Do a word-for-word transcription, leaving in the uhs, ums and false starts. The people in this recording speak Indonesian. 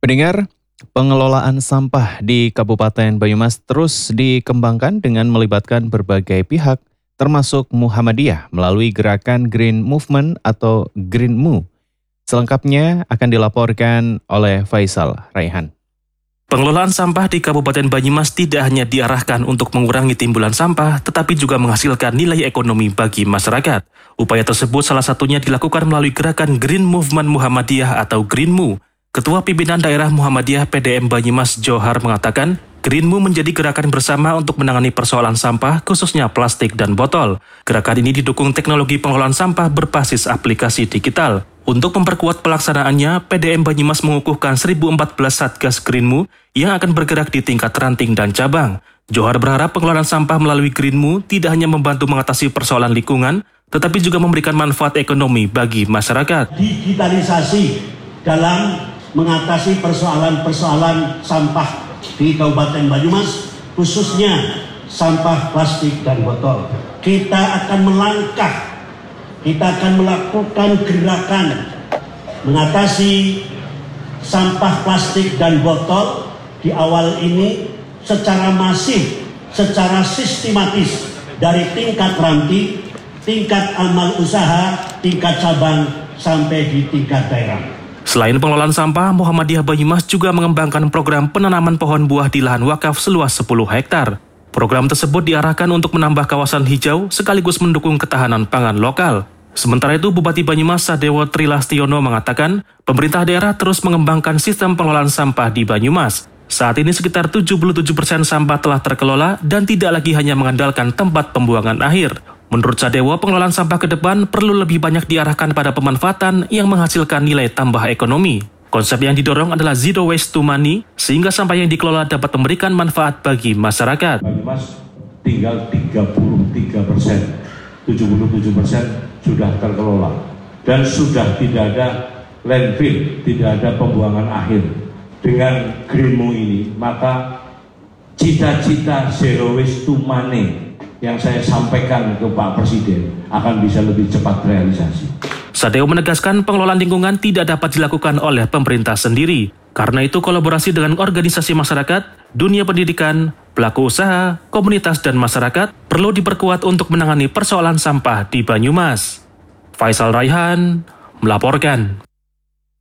Pendengar, pengelolaan sampah di Kabupaten Banyumas terus dikembangkan dengan melibatkan berbagai pihak, termasuk Muhammadiyah melalui gerakan Green Movement atau Greenmu. Selengkapnya akan dilaporkan oleh Faisal Raihan. Pengelolaan sampah di Kabupaten Banyumas tidak hanya diarahkan untuk mengurangi timbulan sampah, tetapi juga menghasilkan nilai ekonomi bagi masyarakat. Upaya tersebut salah satunya dilakukan melalui gerakan Green Movement Muhammadiyah atau Greenmu. Ketua Pimpinan Daerah Muhammadiyah P D M Banyumas Johar mengatakan, Greenmu menjadi gerakan bersama untuk menangani persoalan sampah, khususnya plastik dan botol. Gerakan ini didukung teknologi pengelolaan sampah berbasis aplikasi digital. Untuk memperkuat pelaksanaannya, P D M Banyumas mengukuhkan seribu empat belas Satgas Greenmu yang akan bergerak di tingkat ranting dan cabang. Johar berharap pengelolaan sampah melalui Greenmu tidak hanya membantu mengatasi persoalan lingkungan, tetapi juga memberikan manfaat ekonomi bagi masyarakat. Digitalisasi dalam mengatasi persoalan-persoalan sampah di Kabupaten Banyumas, khususnya sampah plastik dan botol. Kita akan melangkah, kita akan melakukan gerakan mengatasi sampah plastik dan botol di awal ini secara masif, secara sistematis dari tingkat ranting, tingkat amal usaha, tingkat cabang, sampai di tingkat daerah. Selain pengelolaan sampah, Muhammadiyah Banyumas juga mengembangkan program penanaman pohon buah di lahan wakaf seluas sepuluh hektar. Program tersebut diarahkan untuk menambah kawasan hijau sekaligus mendukung ketahanan pangan lokal. Sementara itu, Bupati Banyumas Sadewo Trilastiono mengatakan, pemerintah daerah terus mengembangkan sistem pengelolaan sampah di Banyumas. Saat ini sekitar tujuh puluh tujuh persen sampah telah terkelola dan tidak lagi hanya mengandalkan tempat pembuangan akhir. Menurut Sadewo, pengelolaan sampah ke depan perlu lebih banyak diarahkan pada pemanfaatan yang menghasilkan nilai tambah ekonomi. Konsep yang didorong adalah zero waste to money, sehingga sampah yang dikelola dapat memberikan manfaat bagi masyarakat. Banyumas tinggal tiga puluh tiga persen, tujuh puluh tujuh persen sudah terkelola. Dan sudah tidak ada landfill, tidak ada pembuangan akhir. Dengan Greenmu ini, maka cita-cita zero waste to money yang saya sampaikan ke Pak Presiden akan bisa lebih cepat realisasi. Sadewo menegaskan pengelolaan lingkungan tidak dapat dilakukan oleh pemerintah sendiri. Karena itu kolaborasi dengan organisasi masyarakat, dunia pendidikan, pelaku usaha, komunitas dan masyarakat perlu diperkuat untuk menangani persoalan sampah di Banyumas. Faisal Raihan melaporkan.